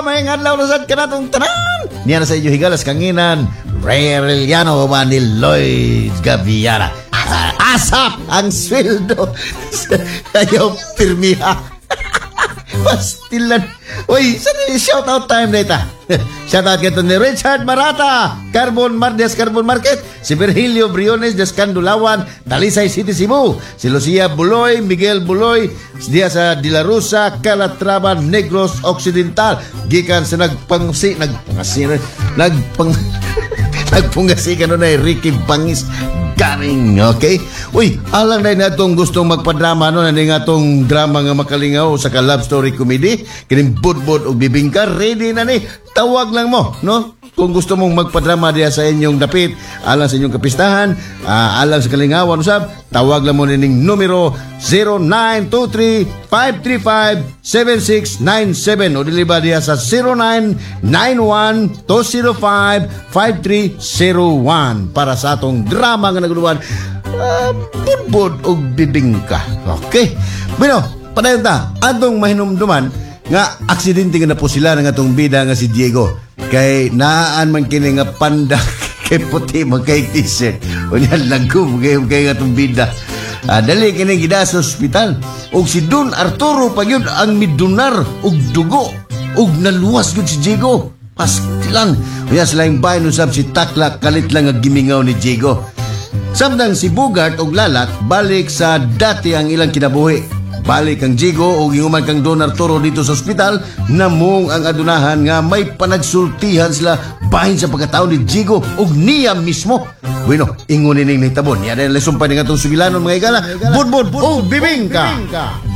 may ngadlaw na sad kanatong tanan. Niya na sa inyo higalas kanginan, Ray Arellano man ni Lloyd Gaviara. Asap ang sweldo. Ayaw pirmiha. Pastilan. Uy, saan yung shoutout time na ita? Shoutout kito ni Richard Marata, Carbon Mardes, Carbon Market, si Virgilio Briones, Descandulawan, Talisay City, Cebu, si Lucia Buloy, Miguel Buloy, diya sa De La Rosa, Calatrava, Negros Occidental, gikan sa nagpungasi ka nun ay Ricky Bangis Garing, okay? Uy, alang na itong gustong magpadrama no, nani nga itong drama nga makalingaw sa ka-love story comedy, kining budbud o bibingka, ready na ni, tawag lang mo, no? Kung gusto mong magpadrama diya sa inyong dapit, alang sa inyong kapistahan, alang sa kalingawan, usab, tawag lang mo nining numero 0923-535-7697 o dili ba diya sa 0991-205-5301 para sa atong drama nga naguluan, budbud o bibingka. Okay? Bueno, padayon ta, atong mahinumduman nga aksidente nga na po sila ng atong bida nga si Diego. Kay naan man kini nga panda kay puti magkay t-shirt. O niyan lagom kay atong bida. Dali kini gida sa ospital. Og si Don Arturo pa yun ang midunar og dugo. Og naluwas yun si Diego. Pastilan. Unya sila yung bayan usab si Takla kalit lang ang gimingaw ni Diego. Samtang si Bugart og Lalat balik sa dati ang ilang kinabuhi. Balik ang Diego o gihuman kang Don Arturo dito sa ospital, namong ang adunahan nga may panagsultihan sila bahin sa pagkatao ni Diego o niya mismo. Bueno, ingunin ning nahitabo. Yan ang lesson pa nga itong sugilanon mga igala. Budbud o bibingka.